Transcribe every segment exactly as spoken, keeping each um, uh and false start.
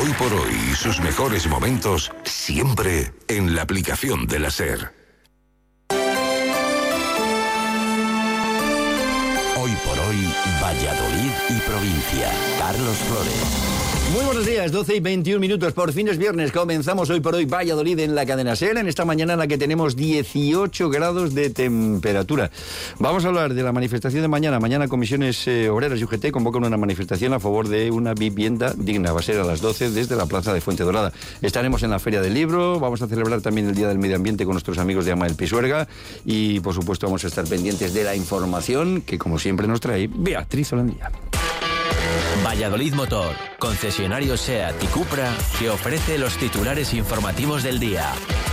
Hoy por hoy y sus mejores momentos siempre en la aplicación de la SER. Hoy por hoy, Valladolid y provincia. Carlos Flores. Muy buenos días, doce y veintiún minutos, por fin es viernes, comenzamos Hoy por Hoy Valladolid en la cadena SER, en esta mañana en la que tenemos dieciocho grados de temperatura. Vamos a hablar de la manifestación de mañana. Mañana Comisiones eh, Obreras y U G T convocan una manifestación a favor de una vivienda digna. Va a ser a las doce desde la plaza de Fuente Dorada. Estaremos en la Feria del Libro, vamos a celebrar también el Día del Medio Ambiente con nuestros amigos de AMA del Pisuerga y, por supuesto, vamos a estar pendientes de la información que, como siempre, nos trae Beatriz Holandía. Valladolid Motor, concesionario SEAT y Cupra, que ofrece los titulares informativos del día.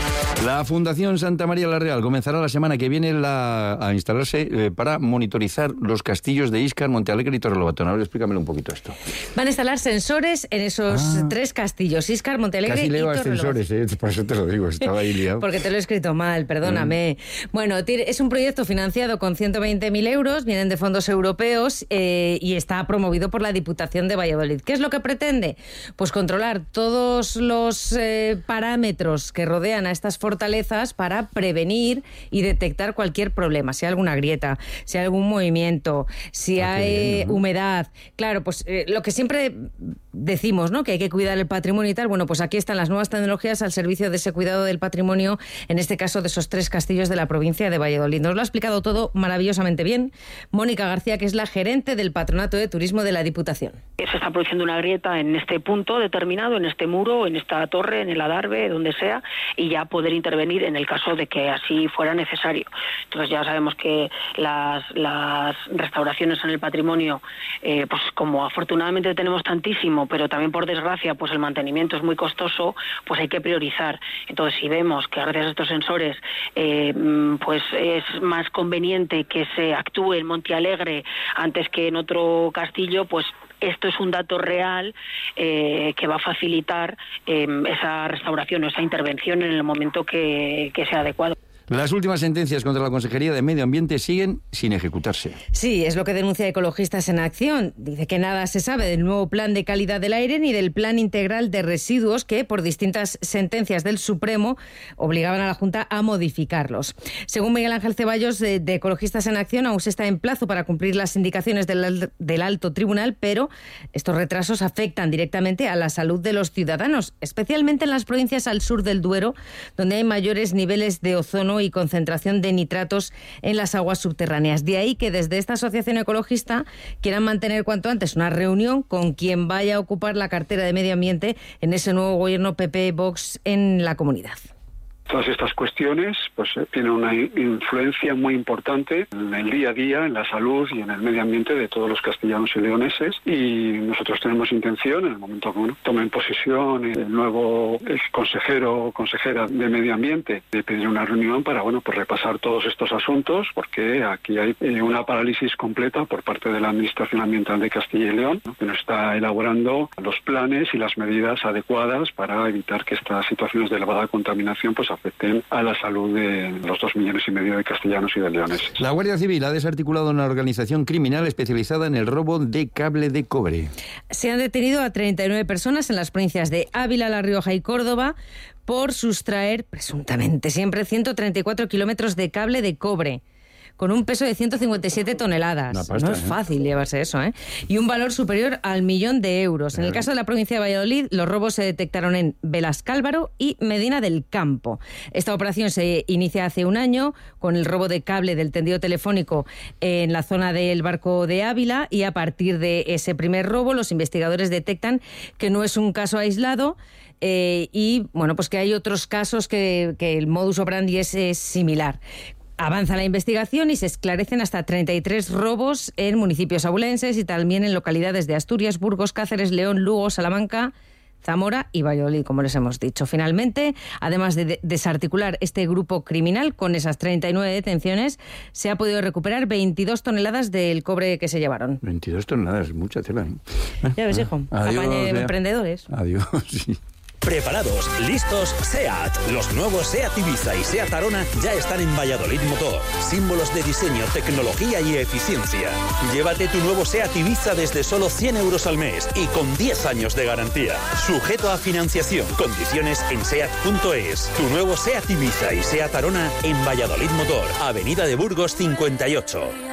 La Fundación Santa María la Real comenzará la semana que viene la, a instalarse eh, para monitorizar los castillos de Íscar, Montealegre y Torrelobatón. A ver, explícamelo un poquito esto. Van a instalar sensores en esos ah, tres castillos, Íscar, Montealegre y Torrelobatón. Casi leo ascensores, eh, por eso te lo digo, estaba ahí liado. Porque te lo he escrito mal, perdóname. Mm. Bueno, es un proyecto financiado con ciento veinte mil euros, vienen de fondos europeos eh, y está promovido por la Diputación de Valladolid. ¿Qué es lo que pretende? Pues controlar todos los eh, parámetros que rodean a estas fortalezas para prevenir y detectar cualquier problema, si hay alguna grieta, si hay algún movimiento, si ah, hay bien, ¿no? humedad. Claro, pues eh, lo que siempre decimos, ¿no? Que hay que cuidar el patrimonio y tal. Bueno, pues aquí están las nuevas tecnologías al servicio de ese cuidado del patrimonio, en este caso de esos tres castillos de la provincia de Valladolid. Nos lo ha explicado todo maravillosamente bien Mónica García, que es la gerente del Patronato de Turismo de la Diputación. Se está produciendo una grieta en este punto determinado, en este muro, en esta torre, en el adarve, donde sea, y ya poder intervenir en el caso de que así fuera necesario. Entonces ya sabemos que las, las restauraciones en el patrimonio, eh, pues como afortunadamente tenemos tantísimo, pero también por desgracia pues el mantenimiento es muy costoso, pues hay que priorizar. Entonces si vemos que gracias a estos sensores eh, pues es más conveniente que se actúe en Montealegre antes que en otro castillo, pues esto es un dato real eh, que va a facilitar eh, esa restauración o esa intervención en el momento que, que sea adecuado. Las últimas sentencias contra la Consejería de Medio Ambiente siguen sin ejecutarse. Sí, es lo que denuncia Ecologistas en Acción. Dice que nada se sabe del nuevo plan de calidad del aire ni del plan integral de residuos que, por distintas sentencias del Supremo, obligaban a la Junta a modificarlos. Según Miguel Ángel Ceballos, de, de Ecologistas en Acción, aún se está en plazo para cumplir las indicaciones del, del Alto Tribunal, pero estos retrasos afectan directamente a la salud de los ciudadanos, especialmente en las provincias al sur del Duero, donde hay mayores niveles de ozono y concentración de nitratos en las aguas subterráneas. De ahí que desde esta asociación ecologista quieran mantener cuanto antes una reunión con quien vaya a ocupar la cartera de Medio Ambiente en ese nuevo gobierno P P-Vox en la comunidad. Todas estas cuestiones pues tienen una influencia muy importante en el día a día, en la salud y en el medio ambiente de todos los castellanos y leoneses, y nosotros tenemos intención, en el momento que bueno, tomen posesión el nuevo consejero o consejera de Medio Ambiente, de pedir una reunión para bueno pues repasar todos estos asuntos, porque aquí hay una parálisis completa por parte de la Administración Ambiental de Castilla y León, ¿no? que no está elaborando los planes y las medidas adecuadas para evitar que estas situaciones de elevada contaminación pues afecten a la salud de los dos millones y medio de castellanos y de leoneses. La Guardia Civil ha desarticulado una organización criminal especializada en el robo de cable de cobre. Se han detenido a treinta y nueve personas en las provincias de Ávila, La Rioja y Córdoba por sustraer, presuntamente siempre, ciento treinta y cuatro kilómetros de cable de cobre, con un peso de ciento cincuenta y siete toneladas. Pasta, no es fácil ¿eh? llevarse eso, ¿eh? Y un valor superior al millón de euros. En el caso de la provincia de Valladolid, los robos se detectaron en Belascálvaro y Medina del Campo. Esta operación se inicia hace un año con el robo de cable del tendido telefónico en la zona del Barco de Ávila, y a partir de ese primer robo los investigadores detectan que no es un caso aislado, eh, y bueno, pues que hay otros casos que, que el modus operandi es, es similar. Avanza la investigación y se esclarecen hasta treinta y tres robos en municipios abulenses y también en localidades de Asturias, Burgos, Cáceres, León, Lugo, Salamanca, Zamora y Valladolid, como les hemos dicho. Finalmente, además de desarticular este grupo criminal, con esas treinta y nueve detenciones, se ha podido recuperar veintidós toneladas del cobre que se llevaron. veintidós toneladas, mucha tela, ¿eh? Ya ves, hijo. Adiós, Apañe de emprendedores. Adiós, sí. Preparados, listos, SEAT. Los nuevos SEAT Ibiza y SEAT Arona ya están en Valladolid Motor. Símbolos de diseño, tecnología y eficiencia. Llévate tu nuevo SEAT Ibiza desde solo cien euros al mes y con diez años de garantía. Sujeto a financiación. Condiciones en seat punto es. Tu nuevo SEAT Ibiza y SEAT Arona en Valladolid Motor. Avenida de Burgos cincuenta y ocho.